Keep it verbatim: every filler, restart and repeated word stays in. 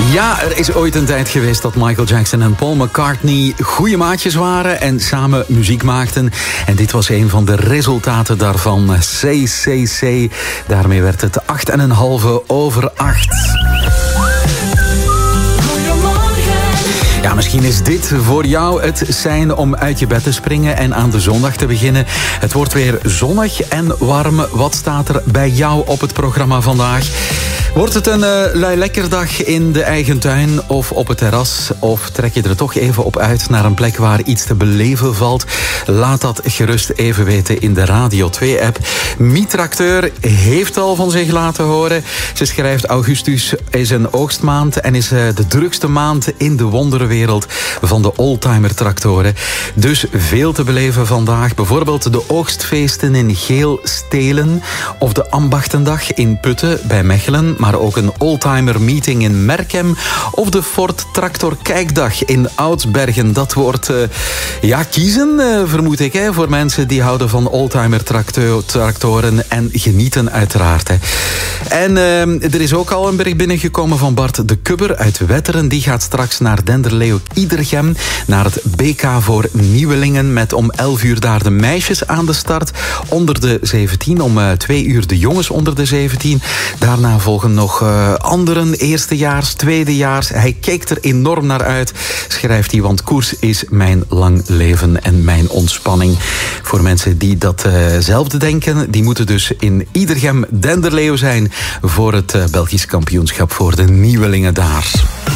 Ja, er is ooit een tijd geweest dat Michael Jackson en Paul McCartney goede maatjes waren en samen muziek maakten. En dit was een van de resultaten daarvan. C C C. Daarmee werd het acht en een halve over acht. Ja, misschien is dit voor jou het sein om uit je bed te springen en aan de zondag te beginnen. Het wordt weer zonnig en warm. Wat staat er bij jou op het programma vandaag? Wordt het een uh, lekker dag in de eigen tuin of op het terras? Of trek je er toch even op uit naar een plek waar iets te beleven valt? Laat dat gerust even weten in de Radio twee app. Mie-tracteur heeft al van zich laten horen. Ze schrijft: augustus is een oogstmaand en is uh, de drukste maand in de wonderenwereld van de oldtimer-tractoren. Dus veel te beleven vandaag. Bijvoorbeeld de oogstfeesten in Geel-Stelen of de Ambachtendag in Putten bij Mechelen, maar ook een oldtimer meeting in Merkem of de Ford Tractor Kijkdag in Oudsbergen. Dat wordt uh, ja, kiezen, uh, vermoed ik, hè, voor mensen die houden van oldtimer tractoren en genieten uiteraard. Hè. En uh, er is ook al een bericht binnengekomen van Bart de Kubber uit Wetteren. Die gaat straks naar Denderleeuw-Iedergem, naar het B K voor Nieuwelingen, met om elf uur daar de meisjes aan de start onder de zeventien, om uh, twee uur de jongens onder de zeventien. Daarna volgen nog uh, anderen, eerstejaars, tweedejaars. Hij kijkt er enorm naar uit, schrijft hij, want koers is mijn lang leven en mijn ontspanning. Voor mensen die datzelfde uh, denken, die moeten dus in Iedergem Denderleeuw zijn voor het uh, Belgisch kampioenschap voor de nieuwelingen daar.